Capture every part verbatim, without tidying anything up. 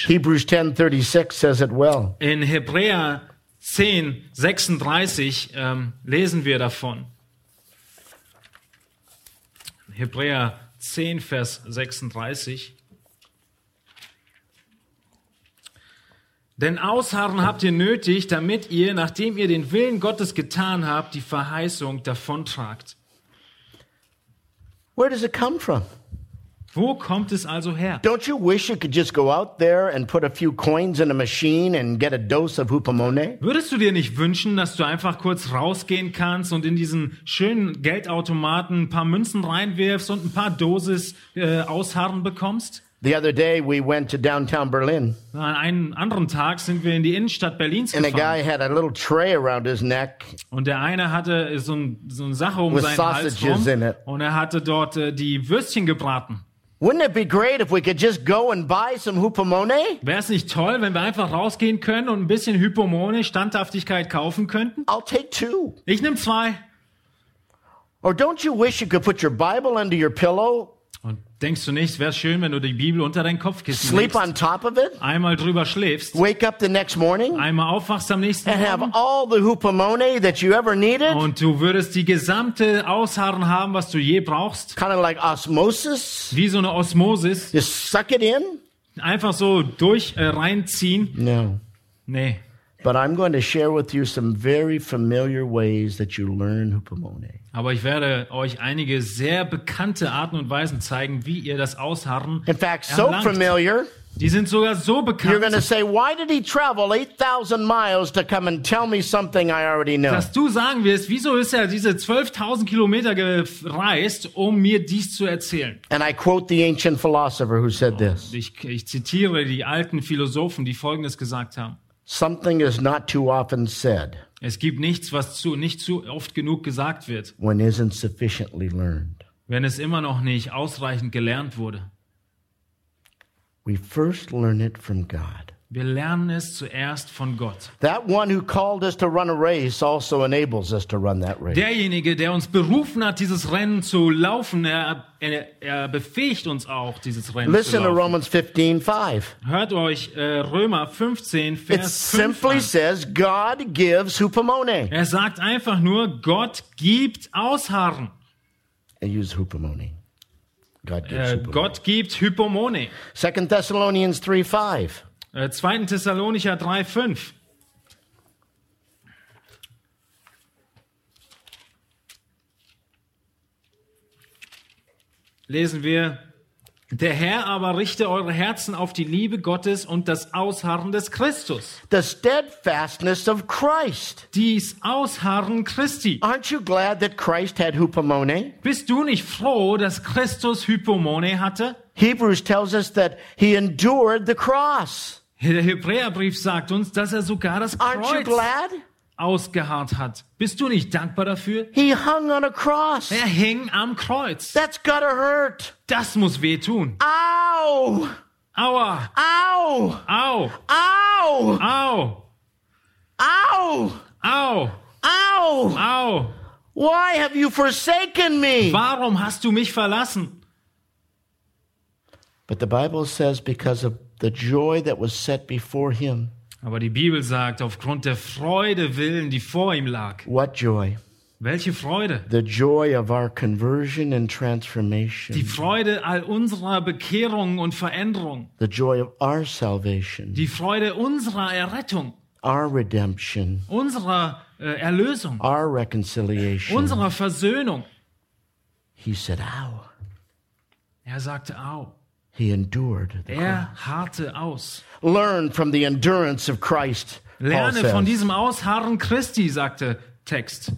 Hebrews ten thirty-six says it well. In Hebräer zehn sechsunddreißig ähm, lesen wir davon. Hebräer zehn, Vers sechsunddreißig. Denn Ausharren habt ihr nötig, damit ihr, nachdem ihr den Willen Gottes getan habt, die Verheißung davontragt. Where does it come from? Wo kommt es also her? Don't you wish you could just go out there and put a few coins in a machine and get a dose of hupomone? Würdest du dir nicht wünschen, dass du einfach kurz rausgehen kannst und in diesen schönen Geldautomaten ein paar Münzen reinwirfst und ein paar Dosis äh, Ausharren bekommst? The other day we went to downtown Berlin. An einem anderen Tag sind wir in die Innenstadt Berlins And a gefahren. guy had a little tray around his neck. Und der eine hatte so, ein, so eine Sache um With seinen Hals sausages in rum. it. Und er hatte dort äh, die Würstchen gebraten. Wouldn't it be great if we could just go and buy some hupomone? Wäre es nicht toll, wenn wir einfach rausgehen können und ein bisschen Hypomone, Standhaftigkeit kaufen könnten? I'll take two. Ich nehme zwei. Or don't you wish you could put your Bible under your pillow, Und denkst du nicht, wäre schön, wenn du die Bibel unter dein Kopfkissen sleep legst, on top of it, einmal drüber schläfst, wake up the next morning, einmal aufwachst am nächsten and have Morgen all the hupomone that you ever needed? und du würdest die gesamte Ausharren haben, was du je brauchst? Kind of like osmosis. Wie so eine Osmosis. Just suck it in? Einfach so durch äh, reinziehen? No. Nee. But I'm going to share with you some very familiar ways that you learn hupomone. Aber ich werde euch einige sehr bekannte Arten und Weisen zeigen, wie ihr das Ausharren In fact, so erlangt. familiar, Die sind sogar so you're going to bekannt, say, why did he travel eight thousand miles to come and tell me something I already know? dass du sagen wirst, wieso ist er diese zwölftausend Kilometer gereist, um mir dies zu erzählen? And I quote the ancient philosopher who said this. Ich, ich zitiere die alten Philosophen, die Folgendes gesagt haben. Something is not too often said Es gibt nichts, was zu, nicht zu oft genug gesagt wird, when isn't sufficiently learned. wenn es immer noch nicht ausreichend gelernt wurde. We first learn it from God. Wir lernen es zuerst von Gott. That one who called us to run a race also enables us to run that race. Derjenige, der uns berufen hat, dieses Rennen zu laufen, er, er, er befähigt uns auch, dieses Rennen Listen zu to laufen. Romans fifteen five. Hört euch äh, Römer fünfzehn, It Vers fünf simply an. says God gives hupomone. Er sagt einfach nur, Gott gibt Ausharren. I use hupomone. God gives Äh, hupomone. Gott gibt Hypomone. Second Thessalonians three five. Äh, zweiter Thessalonicher drei fünf. Lesen wir: Der Herr aber richte eure Herzen auf die Liebe Gottes und das Ausharren des Christus. The steadfastness of Christ. Dies Ausharren Christi. Aren't you glad that Christ had hupomone? Bist du nicht froh, dass Christus Hypomone hatte? Hebrews tells us that he endured the cross. Der Hebräerbrief sagt uns, dass er sogar das Aren't you Kreuz glad? ausgeharrt hat. Bist du nicht dankbar dafür? He hung on a cross. Er hing am Kreuz. That's gotta hurt. Das muss wehtun. Ow! Aua! Ow! Au! Ow! Au! Ow! Au! Ow! Au! Why have you forsaken me? Warum hast du mich verlassen? But the Bible says because of the joy that was set before him. Aber die Bibel sagt, aufgrund der Freude willen, die vor ihm lag. What joy? Welche Freude? The joy of our conversion and transformation. Die Freude all unserer Bekehrung und Veränderung. The joy of our salvation. Die Freude unserer Errettung. Our redemption. Unserer äh, Erlösung. Our reconciliation. Unserer Versöhnung. He said, ow. Er sagte, au. He endured the Er harrte aus. cross. Learn from the endurance of Christ. Paul Lerne von says. diesem Ausharren Christi, sagte Text.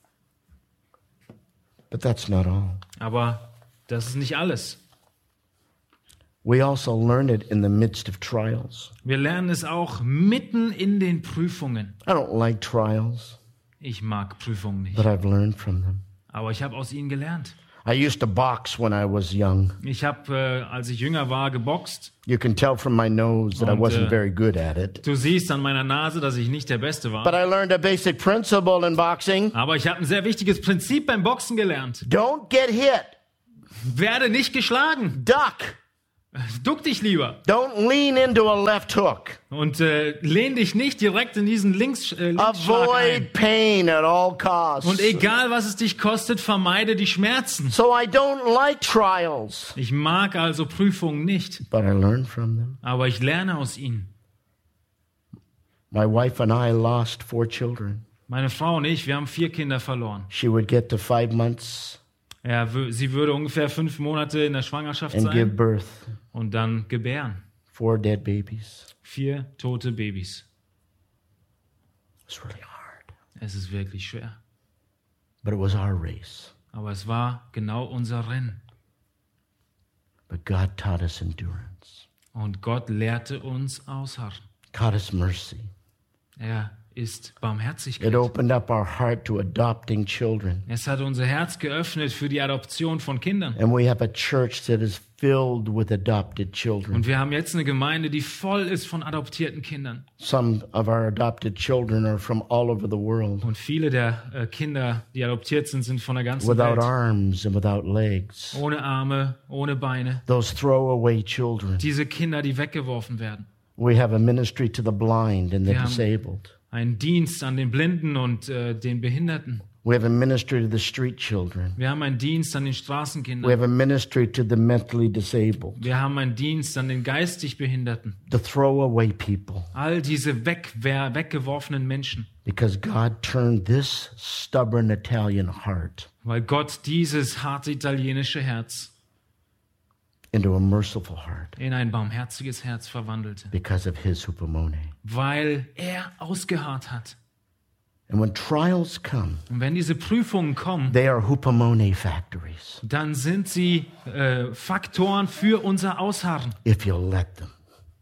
But that's not all. Aber das ist nicht alles. We also learn it in the midst of trials. Wir lernen es auch mitten in den Prüfungen. I don't like trials, Ich mag Prüfungen nicht, but I've learned from them. aber ich habe aus ihnen gelernt. I used to box when I was young. Ich habe, äh, als ich jünger war, geboxt. You can tell from my nose that I Und, wasn't äh, very good at it. Du siehst an meiner Nase, dass ich nicht der Beste But war. I learned a basic principle in boxing. Aber ich habe ein sehr wichtiges Prinzip beim Boxen gelernt. Don't get hit. Werde nicht geschlagen. Duck. Duck dich lieber Don't lean into a left hook. und äh, lehn dich nicht direkt in diesen Links, äh, Linksschlag ein. Avoid pain at all costs. Und egal, was es dich kostet, vermeide die Schmerzen. So I don't like trials, Ich mag also Prüfungen nicht, but I learn from them. aber ich lerne aus ihnen. My wife and I lost four children. Meine Frau und ich, wir haben vier Kinder verloren. She would get to five months Ja, wö- sie würde ungefähr fünf Monate in der Schwangerschaft and give sein birth. und dann gebären. Four dead babies. Vier tote Babys. It's really hard. Es ist wirklich schwer. But it was our race. Aber es war genau unser Rennen. But God taught us endurance, Und Gott lehrte uns ausharren. taught us mercy. Er ist Barmherzigkeit. It opened up our heart to adopting children. Es hat unser Herz geöffnet für die Adoption von Kindern. And we have a church that is filled with adopted children. Und wir haben jetzt eine Gemeinde, die voll ist von adoptierten Kindern. Some of our adopted children are from all over the world, Und viele der äh, Kinder, die adoptiert sind, sind von der ganzen without Welt. arms and without legs. Ohne Arme, ohne Beine. Those throwaway children. Diese Kinder, die weggeworfen werden. We have a ministry to the blind and the Wir haben- disabled. Ein Dienst an den Blinden und äh, den Behinderten. We have a ministry to the street children. Wir haben einen Dienst an den We Straßenkindern. have a ministry to the mentally disabled, Wir haben einen Dienst an den geistig Behinderten. the throwaway people. All diese wegwer weggeworfenen Menschen. Because God turned this stubborn Italian heart Weil Gott dieses harte italienische Herz into a merciful heart in ein barmherziges Herz verwandelte. because of his hupomone. Weil er ausgeharrt hat. And when trials come, Und wenn diese Prüfungen kommen, they are hupomone factories dann sind sie äh, Faktoren für unser Ausharren. if you'll let them.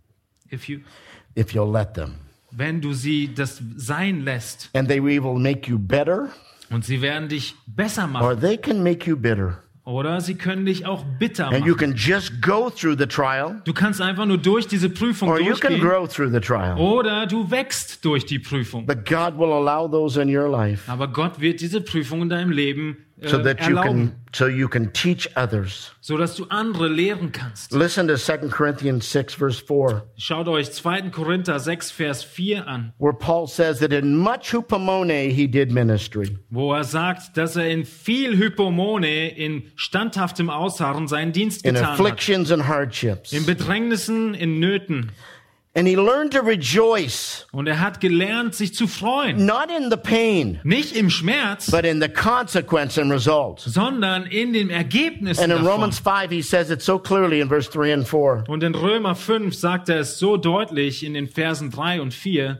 If you, If you'll let them. wenn du sie das sein lässt. And they will make you better, Und sie werden dich besser or machen. they can make you bitter. Oder sie können dich auch bitter And you machen. can just go through the trial, Du kannst einfach nur durch diese Prüfung or you can durchgehen. grow through the trial. Oder du wächst durch die Prüfung. But God will allow those in your life Aber Gott wird diese Prüfung in deinem Leben äh, so that you erlauben, can so you can teach others. sodass du andere lehren kannst. Listen to Second Corinthians six verse four, Schaut euch zweiter Korinther sechs, Vers vier an, where Paul says that in much hupomone he did ministry. wo er sagt, dass er in viel Hypomone, in standhaftem Ausharren seinen Dienst In getan hat. afflictions and hardships. In Bedrängnissen, in Nöten. And he learned to rejoice, Und er hat gelernt, sich zu freuen. not in the pain, Nicht im Schmerz, but in the consequence and results. sondern in den Ergebnissen And in davon. Romans five, he says it so clearly in verse three and four. Und in Römer fünf sagt er es so deutlich in den Versen drei und vier.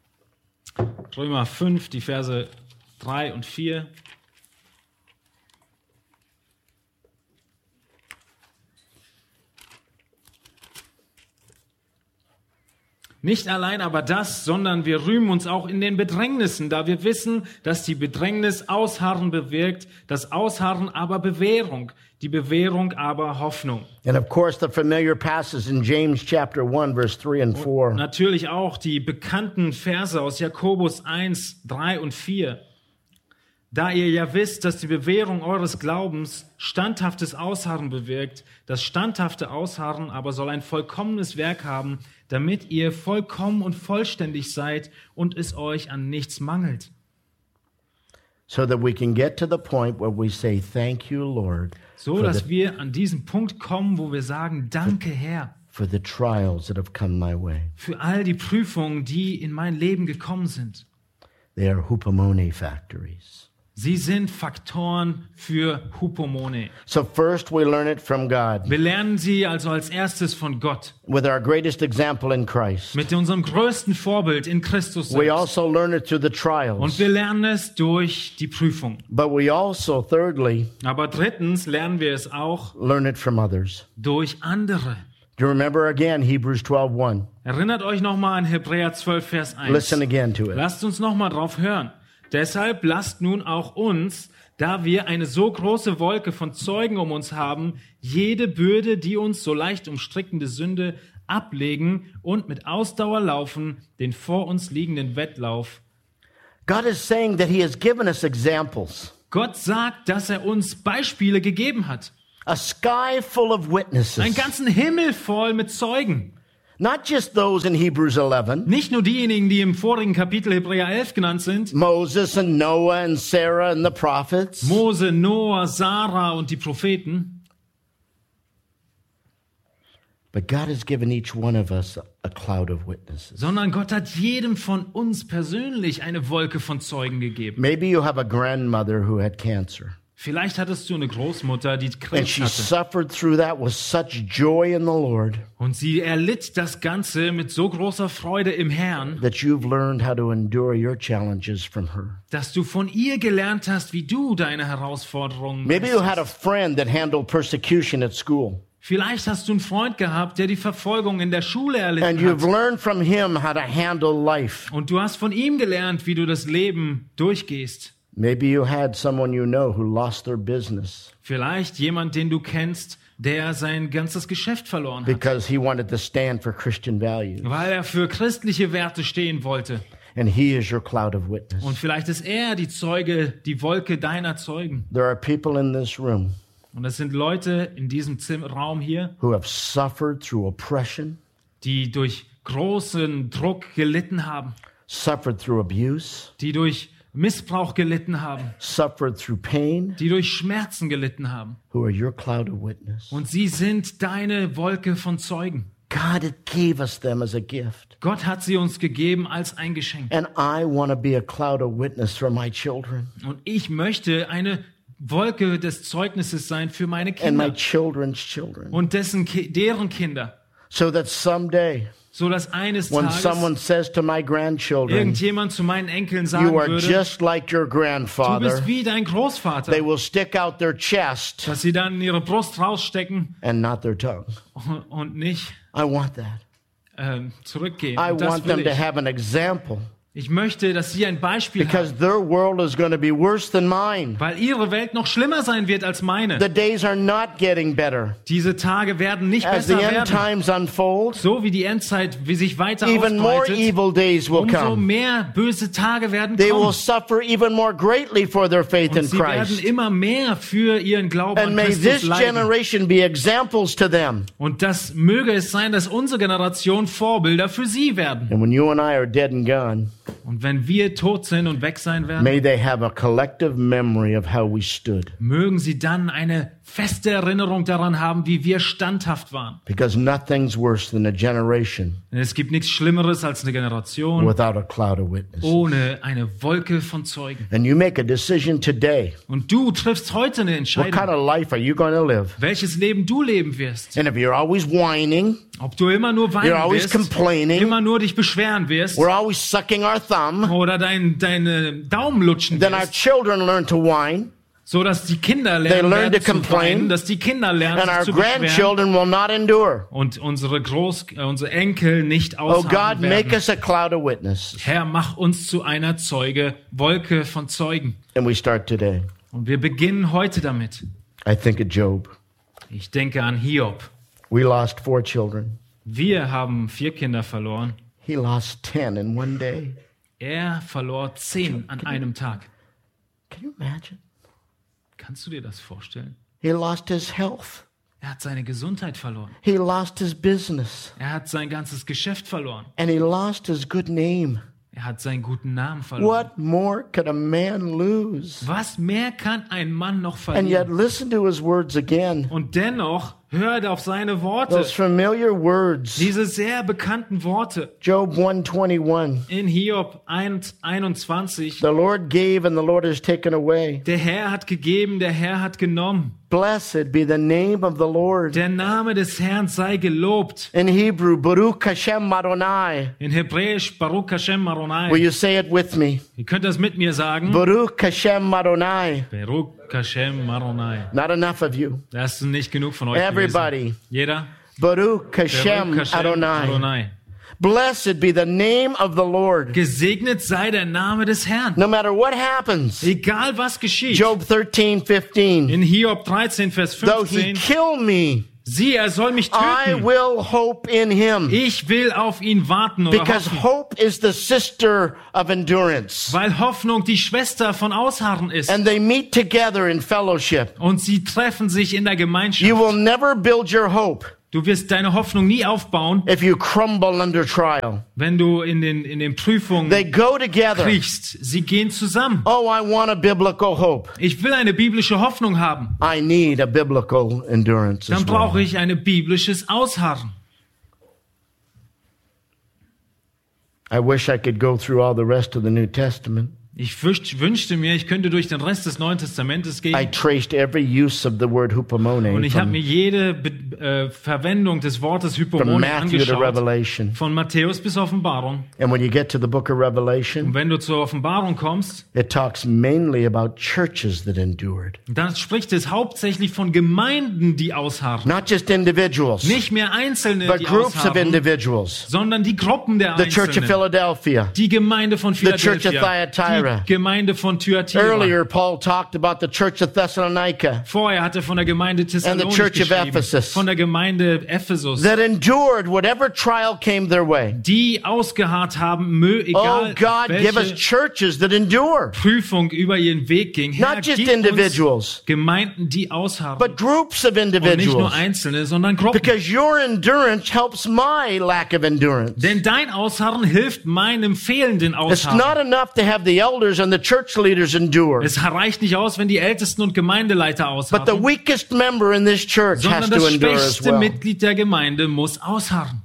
Römer fünf, die Verse drei und vier. Nicht allein aber das, sondern wir rühmen uns auch in den Bedrängnissen, da wir wissen, dass die Bedrängnis Ausharren bewirkt, das Ausharren aber Bewährung, die Bewährung aber Hoffnung. And of course, the familiar passages in James chapter one, verse three and four. Natürlich auch die bekannten Verse aus Jakobus eins, drei und vier. Da ihr ja wisst, dass die Bewährung eures Glaubens standhaftes Ausharren bewirkt, das standhafte Ausharren aber soll ein vollkommenes Werk haben, damit ihr vollkommen und vollständig seid und es euch an nichts mangelt. So that we can get to the point where we say, thank you, Lord, So, for dass the, wir an diesen Punkt kommen, wo wir sagen, danke Herr, for the trials that have come my way. für all die Prüfungen, die in mein Leben gekommen sind. They are hupomone factories. Sie sind Faktoren für Hypomone. So first we learn it from God Wir lernen sie also als erstes von Gott. with our greatest example in Christ. Mit unserem größten Vorbild in Christus We selbst. also learn it through the Und trials. wir lernen es durch die Prüfung. But we also, thirdly, Aber drittens lernen wir es auch learn it from others. durch andere. Do you remember again Hebrews twelve one? Erinnert euch nochmal an Hebräer zwölf, Vers eins. Listen again to it. Lasst uns nochmal drauf hören. Deshalb lasst nun auch uns, da wir eine so große Wolke von Zeugen um uns haben, jede Bürde, die uns so leicht umstrickende Sünde, ablegen und mit Ausdauer laufen, den vor uns liegenden Wettlauf. God is saying that he has given us examples. Gott sagt, dass er uns Beispiele gegeben hat. A sky full of witnesses. Einen ganzen Himmel voll mit Zeugen. Not just those in Hebrews eleven. Nicht nur diejenigen, die im vorigen Kapitel Hebräer elf genannt sind. Moses and Noah and Sarah and the prophets. Mose, Noah, Sarah und die Propheten. But God has given each one of us a cloud of witnesses. Sondern Gott hat jedem von uns persönlich eine Wolke von Zeugen gegeben. Maybe you have a grandmother who had cancer. Vielleicht hattest du eine Großmutter, die And Krebs she hatte. suffered through that with such joy in the Lord Und sie erlitt das Ganze mit so großer Freude im Herrn, that you've learned how to endure your challenges from her. dass du von ihr gelernt hast, wie du deine Herausforderungen Maybe you had a meistest. friend that handled persecution at school. Vielleicht hast du einen Freund gehabt, der die Verfolgung in der Schule And erlitten you've hat. learned from him how to handle life. Und du hast von ihm gelernt, wie du das Leben durchgehst. Maybe you had someone you know who lost their business Vielleicht jemand, den du kennst, der sein ganzes Geschäft verloren hat, because he wanted to stand for Christian values. weil er für christliche Werte stehen wollte. And he is your cloud of witness. Und vielleicht ist er die Zeuge, die Wolke deiner Zeugen. There are people in this room Und das sind Leute in diesem Zim- Raum hier, who have suffered through oppression, die durch großen Druck gelitten haben, suffered through abuse, die durch Missbrauch gelitten haben, suffered through pain, die durch Schmerzen gelitten haben. who are your cloud of witness. Und sie sind deine Wolke von Zeugen. God gave us them as a gift. Gott hat sie uns gegeben als ein Geschenk. And I want to be a cloud of witness for my children Und ich möchte eine Wolke des Zeugnisses sein für meine and my Kinder children's children. und dessen, Ki- deren Kinder, So that someday, so dass eines when Tages someone says to my grandchildren, irgendjemand zu meinen Enkeln sagen you are würde, just like your du grandfather, bist wie dein Großvater, they will stick out their chest dass sie dann ihre Brust rausstecken and not their tongue. und nicht I want that. ähm, zurückgehen. I Und das want will them to ich. have an example Ich möchte, dass sie ein Beispiel because haben, their world is going to be worse than mine. weil ihre Welt noch schlimmer sein wird als meine. The days are not getting better. Diese Tage werden nicht As the besser end werden. times unfold, So wie die Endzeit, wie sich weiter even more ausbreitet, evil days will umso come. mehr böse Tage werden They will kommen. suffer even more greatly for their faith Und in sie werden Christ. immer mehr für ihren Glauben And an may Christus this leiden. generation be examples to them. Und das möge es sein, dass unsere Generation Vorbilder für sie werden. And when you and I are dead and gone, Und wenn wir tot sind und weg sein werden, may they have a collective memory of how we stood. mögen sie dann eine feste Erinnerung daran haben, wie wir standhaft waren. Because nothing's worse than a generation Denn es gibt nichts Schlimmeres als eine Generation without a cloud of witnesses. ohne eine Wolke von Zeugen. And you make a decision today. Und du triffst heute eine What Entscheidung, kind of life are you going to live? welches Leben du leben wirst. And if you're always whining, Ob du immer nur you're weinen always wirst, complaining, immer nur dich beschweren wirst we're always sucking our thumb, oder dein, deine Daumen lutschen then our wirst, children learn to whine, so dass die Kinder They lernen learn werden to zu complain, weinen, dass die Kinder lernen and our sich zu beschweren grandchildren will not endure. und unsere Groß, äh, unsere Enkel nicht Oh aushalten God, make werden. us a cloud of witness. Herr, mach uns zu einer Zeuge, Wolke von Zeugen. And we start today. Und wir beginnen heute damit. I think of Job. Ich denke an Hiob. We lost four children. Wir haben vier Kinder verloren. He lost ten in one day. Er verlor zehn an einem Tag. Can you imagine? Kannst du dir das vorstellen? He lost his health. Er hat seine Gesundheit verloren. He lost his business. Er hat sein ganzes Geschäft verloren. And he lost his good name. Er hat seinen guten Namen verloren. What more could a man lose? Was mehr kann ein Mann noch And yet, verlieren? listen to his words again. Und dennoch hört auf seine Worte. Those familiar words. Diese sehr bekannten Worte Job one twenty-one. in Hiob eins einundzwanzig. The Lord gave and the Lord has taken away. Der Herr hat gegeben, der Herr hat genommen. Blessed be the name of the Lord. Der Name des Herrn sei gelobt. In Hebrew, Baruch Hashem Adonai. In Hebräisch Baruch Hashem Will Maronai. you say it with me? Ihr könnt das mit mir sagen. Baruch Hashem Adonai. Baruch Hashem Maronai. Not enough of you. Das ist nicht genug von euch gewesen. Everybody. Jeder. Baruch Hashem Baruch Hashem Adonai. Adonai. Blessed be the name of the Lord. Gesegnet sei der Name des Herrn. No matter what happens. Egal was geschieht. Job thirteen fifteen. In Hiob dreizehn, Vers Though he fünfzehn. kill me, Sieh, er soll mich I töten. will hope in him. Ich will auf ihn warten oder Because hoffen. hope is the sister of endurance. Weil Hoffnung die Schwester von Ausharren ist. And they meet together in fellowship. Und sie treffen sich in der Gemeinschaft. You will never build your hope Du wirst deine Hoffnung nie aufbauen, if you crumble under trial. wenn du in den, in den Prüfungen They go together. kriechst. Sie gehen zusammen. Oh, I want a biblical hope. Ich will eine biblische Hoffnung haben. I need a biblical endurance as Dann brauche well. ich ein biblisches Ausharren. I wish I could go through all the rest of the New Testament. Ich wünscht, wünschte mir, ich könnte durch den Rest des Neuen Testamentes I gehen. traced every use of the word Und hupomone ich habe from, mir jede Be äh, Verwendung des Wortes from Hypomone Matthew to angeschaut. Revelation. Von Matthäus bis Offenbarung. And when you get to the book of Und Revelation, wenn du zur Offenbarung kommst, it talks mainly about churches that endured, dann spricht es hauptsächlich von Gemeinden, die ausharren. not just individuals, Nicht mehr Einzelne, but die groups of ausharren, individuals. sondern die Gruppen der The Church of Einzelnen. Philadelphia. Die Gemeinde von Church of Philadelphia, Thyatira. die Gemeinde von Thyatira. Earlier, Paul talked about the Church of Thessalonica Vorher hat er von der Gemeinde And the Thessalonich Church of geschrieben, Ephesus. von der Gemeinde Ephesus, that endured whatever trial came their way. die ausgeharrt haben, mö, Oh egal God, give us welche churches that endure, Prüfung über ihren Weg ging. Herr, not just gib uns individuals, Gemeinden, die ausharren. but groups of Und nicht nur individuals. Einzelne, sondern Gruppen. Because your endurance helps my lack of endurance. Denn dein Ausharren hilft meinem fehlenden It's Ausharren. not enough to have the elders and the church leaders endure, Es reicht nicht aus, wenn die Ältesten und Gemeindeleiter but the ausharren, weakest member in this church has sondern to das endure as schwächste well. Mitglied der Gemeinde muss ausharren.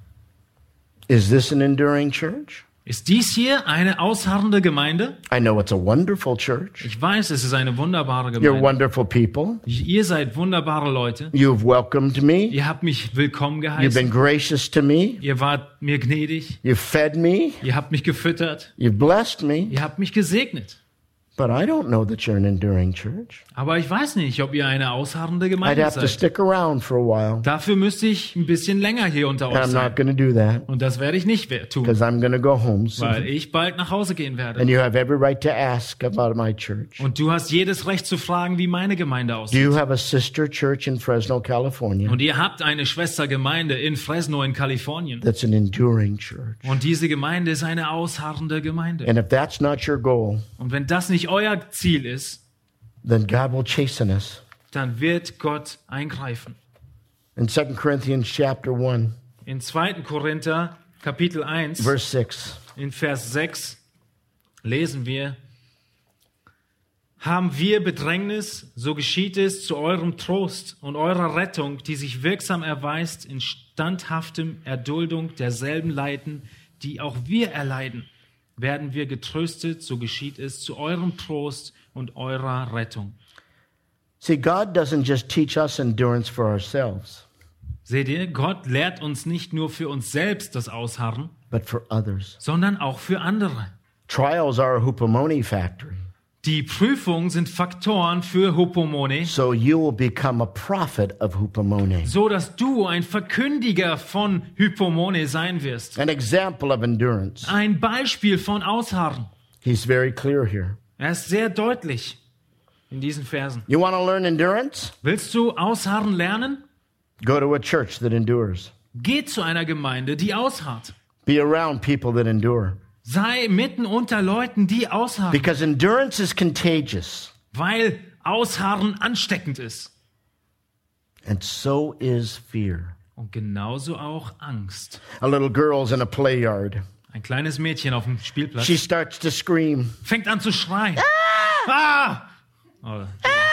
Is this an enduring church? Ist dies hier eine ausharrende Gemeinde? I know it's a wonderful church. Ich weiß, es ist eine wunderbare You're Gemeinde. wonderful people. Ihr seid wunderbare Leute. You've welcomed me. Ihr habt mich willkommen You've been geheißen. gracious to me. Ihr wart mir gnädig. You've fed me. Ihr habt mich gefüttert. You've blessed me. Ihr habt mich gesegnet. But I don't know that you're an enduring church. Aber ich weiß nicht, ob ihr eine ausharrende I'd Gemeinde have to seid. stick around for a while. Dafür müsste ich ein bisschen länger hier unter And euch I'm sein. not going to do that Und das werde ich nicht we- tun, because I'm going to go home weil soon. ich bald nach Hause gehen werde. And you have every right to ask about my church. Und du hast jedes Recht zu fragen, wie meine Gemeinde Do aussieht. you have a sister church in Fresno, California Und ihr habt eine Schwestergemeinde in Fresno in Kalifornien. that's an enduring church? Und diese Gemeinde ist eine ausharrende Gemeinde. And if that's not your goal, Und wenn das nicht euer Ziel ist, then God will chasten us. dann wird Gott eingreifen. In Second Corinthians chapter one, In zweiten Korinther Kapitel eins, verse six, in Vers sechs lesen wir: Haben wir Bedrängnis, so geschieht es zu eurem Trost und eurer Rettung, die sich wirksam erweist in standhaftem Erduldung derselben Leiden, die auch wir erleiden. Werden wir getröstet, so geschieht es zu eurem Trost und eurer Rettung. See, God doesn't just teach us endurance for ourselves, Seht ihr, Gott lehrt uns nicht nur für uns selbst das Ausharren, but for others. sondern auch für andere. Trials are a hupomone factory, Die Prüfungen sind Faktoren für Hupomone, so you will become a prophet of hupomone, so dass du ein Verkündiger von Hypomone sein wirst. an example of endurance. Ein Beispiel von Ausharren. He's very clear here. Er ist sehr deutlich in diesen Versen. You want to learn endurance? Willst du Ausharren lernen? Go to a church that endures. Geh zu einer Gemeinde, die ausharrt. Be around people that endure. Sei mitten unter Leuten, die ausharren, Because endurance is contagious, weil Ausharren ansteckend ist. and so is fear. Und genauso auch Angst. A little girl's in a play yard. Ein kleines Mädchen auf dem Spielplatz She starts to scream. fängt an zu schreien. Ah! Oh,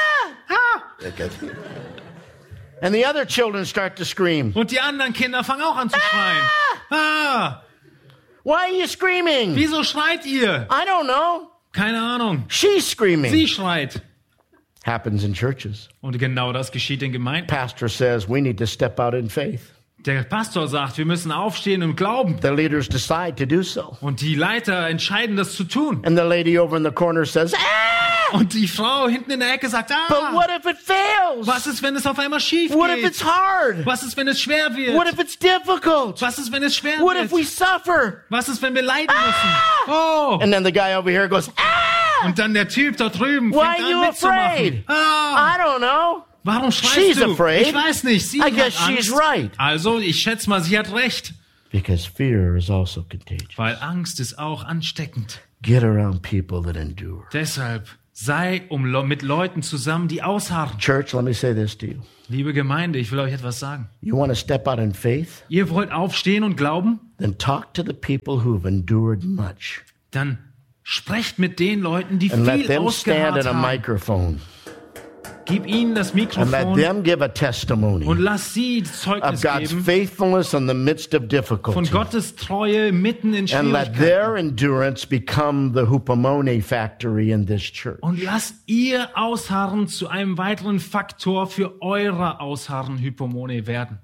And the other children start to scream. und die anderen Kinder fangen auch an zu schreien. Ah! Why are you screaming? Wieso schreit ihr? I don't know. Keine Ahnung. She's screaming. Sie schreit. Happens in churches. Und genau das geschieht in Gemeinden. Pastor says we need to step out in faith. Der Pastor sagt, wir müssen aufstehen und glauben. The leaders decide to do so. Und die Leiter entscheiden, das zu tun. And the lady over in the corner says, ah! Und die Frau hinten in der Ecke sagt, But ah, what if it fails? was ist, wenn es auf einmal schief What if it's geht? hard? Was ist, wenn es schwer What wird? if it's difficult? Was ist, wenn es schwer What if we wird? suffer? Was ist, wenn wir leiden müssen? Oh! And then the guy over here goes, ah! Und dann der Typ da drüben Why fängt are you an mitzumachen. afraid? Ah, I don't know. Warum schreist She's du? afraid. Ich weiß nicht. Sie I hat guess she's Angst. right. Also, ich schätze mal, sie hat recht. Because fear is also contagious. Weil Angst ist auch ansteckend. Get around people that endure. Deshalb sei um, Le- mit Leuten zusammen, die ausharren. Church, let me say this to you. Liebe Gemeinde, ich will euch etwas sagen. You want to step out in faith? Ihr wollt aufstehen und glauben? Then talk to the people who have endured much. Dann sprecht mit den Leuten, die And let viel them stand ausgeharrt at a haben. microphone. Gib ihnen das And let Mikrofon them give a testimony und lass sie of Zeugnis God's geben faithfulness in the midst of von difficulty. Gottes Treue mitten in And let Schwierigkeiten. their endurance become the hupomone factory in this church. Und lasst ihr Ausharren zu einem weiteren Faktor für eure Ausharren Hypomone werden.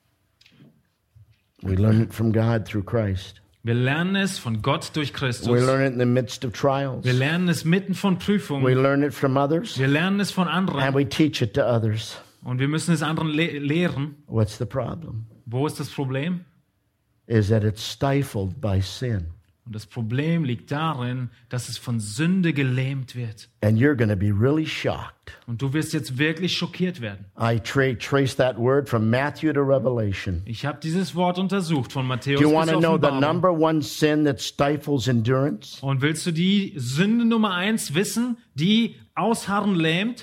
We learn it from God through Christ. Wir lernen es von Gott durch Christus. We learn it in the midst of trials. Wir lernen es mitten von We Prüfungen. learn it from others. Wir lernen es von And anderen. we teach it to others. Und wir müssen es anderen le lehren. What's the problem? Wo ist das Problem? Is that it's stifled by sin. Und das Problem liegt darin, dass es von Sünde gelähmt wird. And you're going to be really shocked. Und du wirst jetzt wirklich schockiert werden. I tra- trace that word from Matthew to Revelation. Ich habe dieses Wort untersucht von Matthäus Do you bis want to know the Offenbarung. number one sin that stifles endurance? Und willst du die Sünde Nummer eins wissen, die Ausharren lähmt?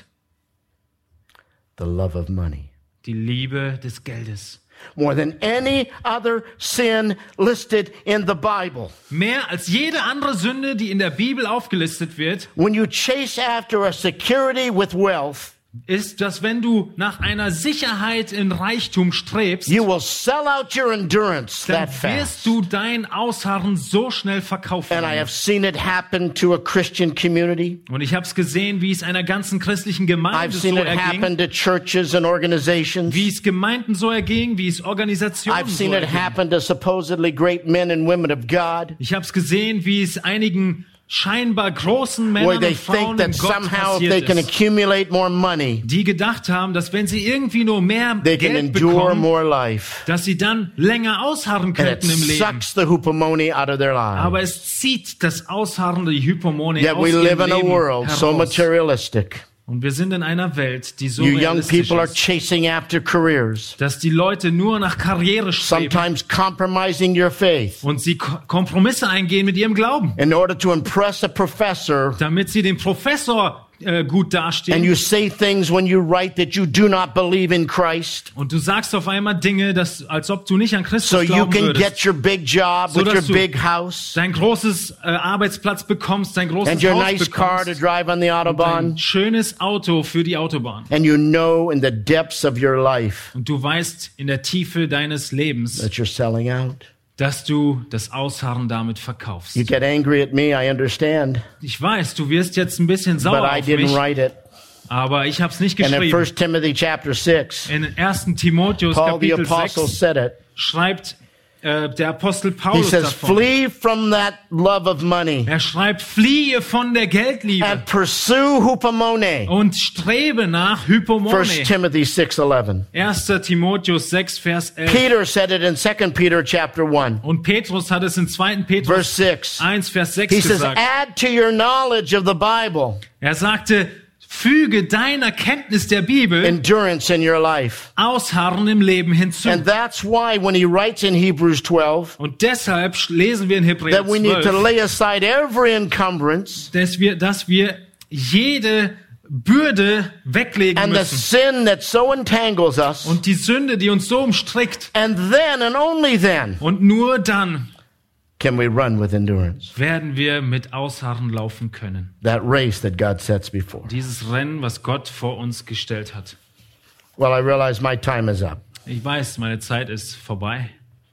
The love of money. Die Liebe des Geldes. More than any other sin listed in the Bible. Mehr als jede andere Sünde, die in der Bibel aufgelistet wird, When you chase after a security with wealth, ist, dass wenn du nach einer Sicherheit in Reichtum strebst, you will sell out your endurance dann that fast. wirst du dein Ausharren so schnell verkaufen. And I have seen it happen to a Christian community. Und ich habe es gesehen, wie es einer ganzen christlichen Gemeinde I've so seen it erging, happen to churches and organizations. wie es Gemeinden so erging, wie es Organisationen I've so seen it erging. happen to supposedly great men and women of God, Ich habe es gesehen, wie es einigen scheinbar großen where Männern they und Frauen think in that Gott somehow if they passiert can ist, accumulate more money, die gedacht haben, dass wenn sie irgendwie nur mehr they can Geld endure bekommen, more life. dass sie dann länger ausharren And it könnten im Leben. sucks the hupomone out of their Aber lives. es zieht das Ausharren, die Hypomone Yet aus we ihrem live in a Leben world so heraus. materialistic. Und wir sind in einer Welt, die so You young realistisch people are ist, chasing after careers, dass die Leute nur nach Karriere streben sometimes compromising your faith und sie Ko- Kompromisse eingehen mit ihrem Glauben, in order to impress a professor. damit sie dem Professor äh, gut And dastehen. you say things when you write that you do not believe in Christ, Und du sagst auf einmal Dinge, dass, als ob du nicht an Christus so you glauben can würdest. get your big job So with your dass du big house dein großes äh, Arbeitsplatz bekommst, dein großes and your Haus nice car to bekommst, drive on the ein Autobahn. schönes Auto für die Autobahn. And you know in the depths of your life Und du weißt in der Tiefe deines Lebens, that you're selling out. dass du das Ausharren damit verkaufst. You get angry at me, I understand, Ich weiß, du wirst jetzt ein bisschen but sauer I auf didn't mich, write it. aber ich habe es nicht And in geschrieben. First Timothy chapter six, In ersten Timotheus Paul the Kapitel apostle sechs said it. schreibt äh, der Apostel He Paulus says, davon. flee from that love of money Er schreibt, fliehe von der Geldliebe and pursue hupomone. und strebe nach Hypomone. First Timothy six eleven. erster Timotheus sechs, Vers elf. Peter said it in Second Peter chapter one, Und Petrus hat es in zweiten verse Petrus six. eins, Vers sechs He says, gesagt. add to your knowledge of the Bible Er sagte, füge deiner Kenntnis der Bibel endurance in your life. Ausharren im Leben hinzu. And that's why when he writes in Hebrews twelve Und deshalb lesen wir in Hebräer that we need to zwölf, lay aside every encumbrance dass wir, dass wir jede Bürde weglegen and the müssen. sin that so entangles us. Und die Sünde, die uns so umstrickt. And then and only then Und nur dann can we run with endurance. werden wir mit Ausharren laufen können. That race that God sets before. Dieses Rennen, was Gott vor uns gestellt hat. Well, I realize my time is up. Ich weiß, meine Zeit ist vorbei.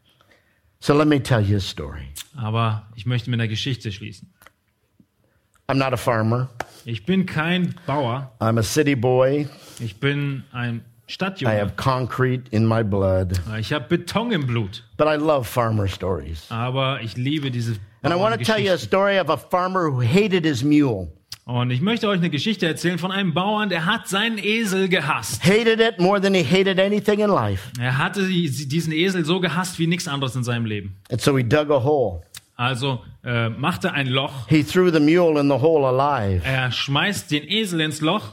So let me tell you a story. Aber ich möchte mit einer Geschichte schließen. I'm not a farmer. Ich bin kein Bauer. I'm a city boy. Ich bin ein I Stadtjunge. have concrete in my blood. Ich habe Beton im Blut. But I love farmer stories. Aber ich liebe diese And I want to tell you a Bauerngeschichten. story of a farmer who hated his mule. Und ich möchte euch eine Geschichte erzählen von einem Bauern, der hat seinen Esel gehasst. Hated it more than he hated anything in life. Er hatte die- diesen Esel so gehasst wie nichts anderes in seinem Leben. And so he dug a hole. Also äh, machte ein Loch. He threw the mule in the hole alive. Er schmeißt den Esel ins Loch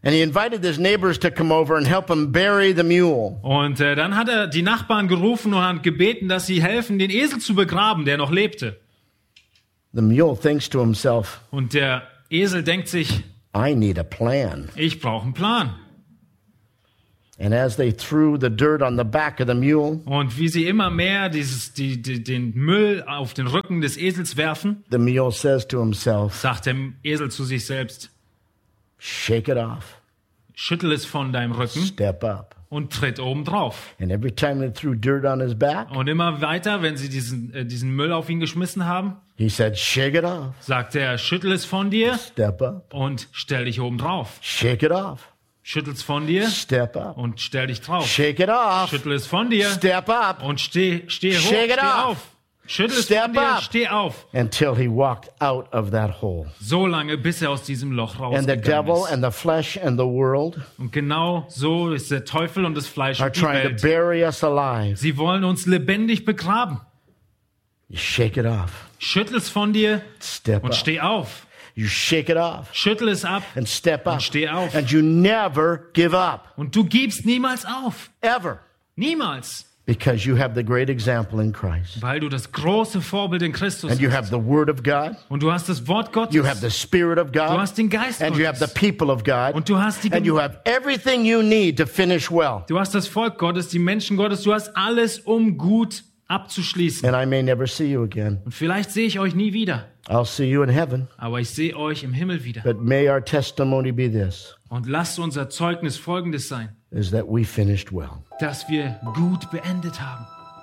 And he invited his neighbors to come over and help him bury the mule. Und äh, dann hat er die Nachbarn gerufen und hat gebeten, dass sie helfen, den Esel zu begraben, der noch lebte. The mule thinks to himself, Und der Esel denkt sich, I need a plan. ich brauche einen Plan. And as they threw the dirt on the back of the mule, Und wie sie immer mehr dieses, die, die, den Müll auf den Rücken des Esels werfen, the mule says to himself, sagt der Esel zu sich selbst, shake it off, schüttel es von deinem Rücken step up. und tritt oben drauf. And every time they threw dirt on his back, Und immer weiter, wenn sie diesen, äh, diesen Müll auf ihn geschmissen haben, he said, shake it off, sagt er, schüttel es von dir step up, und stell dich oben drauf. shake it off, Schüttel es von dir step up, und stell dich drauf. shake it off, Schüttel es von dir step up, und steh, steh hoch, Shake it steh off. auf. Schüttel es Step von dir, up. steh auf. until he walked out of that hole. So lange, bis er aus diesem Loch And the rausgegangen devil ist. and the flesh and the world Und genau so ist der Teufel und das Fleisch are und die trying to Welt. bury us alive. Sie wollen uns lebendig begraben. You shake it off, Schüttel es von dir step und up. steh auf. You shake it off Schüttel es ab and step up. und steh auf. And you never give up, Und du gibst niemals auf. ever. Niemals. Because you have the great example in Christ. Weil du das große Vorbild in Christus And you hast. have the Word of God. Und du hast das Wort Gottes. You have the Spirit of Du God. hast den Geist And you have the Gottes. people of God. Und du hast die And you have everything you need to finish well. Du hast das Volk Gottes, die Menschen Gottes. Du hast alles, um gut abzuschließen. And I may never see you again. Und vielleicht sehe ich euch nie wieder. I'll see you in heaven. Aber ich sehe euch im Himmel wieder. But may our testimony be this, Und lasst unser Zeugnis folgendes sein. is that we finished well. Dass wir gut beendet haben.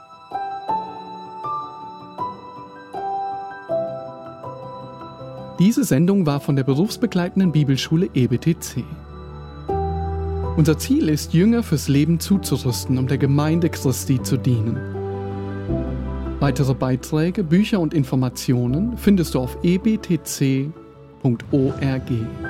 Diese Sendung war von der berufsbegleitenden Bibelschule E B T C. Unser Ziel ist, Jünger fürs Leben zuzurüsten, um der Gemeinde Christi zu dienen. Weitere Beiträge, Bücher und Informationen findest du auf e b t c punkt org.